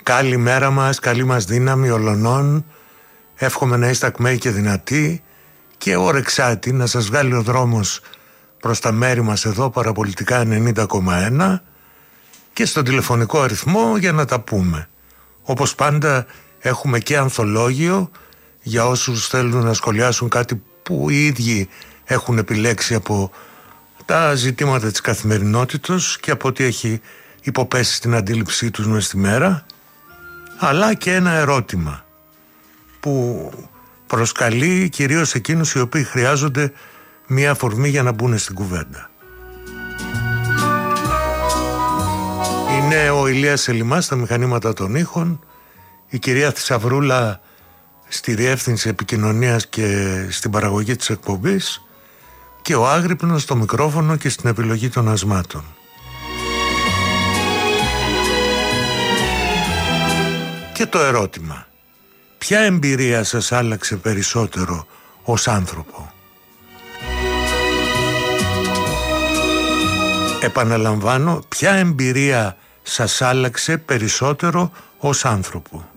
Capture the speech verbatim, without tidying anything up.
Καλημέρα μας, καλή μας δύναμη ολονών. Εύχομαι να είστε ακμαίοι και δυνατοί και όρεξάτοι να σας βγάλει ο δρόμος προς τα μέρη μας εδώ, Παραπολιτικά ενενήντα κόμμα ένα, και στον τηλεφωνικό αριθμό για να τα πούμε. Όπως πάντα έχουμε και ανθολόγιο για όσους θέλουν να σχολιάσουν κάτι που οι ίδιοι έχουν επιλέξει από τα ζητήματα της καθημερινότητας και από ό,τι έχει υποπέσει στην αντίληψή τους μες στη μέρα, αλλά και ένα ερώτημα που προσκαλεί κυρίως εκείνους οι οποίοι χρειάζονται μία αφορμή για να μπουν στην κουβέντα. Είναι ο Ηλίας Σελιμάς στα μηχανήματα των ήχων, η κυρία Θησαυρούλα στη διεύθυνση επικοινωνίας και στην παραγωγή της εκπομπής και ο Άγρυπνος στο μικρόφωνο και στην επιλογή των ασμάτων. Και το ερώτημα: ποια εμπειρία σας άλλαξε περισσότερο ως άνθρωπο? Επαναλαμβάνω, ποια εμπειρία σας άλλαξε περισσότερο ως άνθρωπο?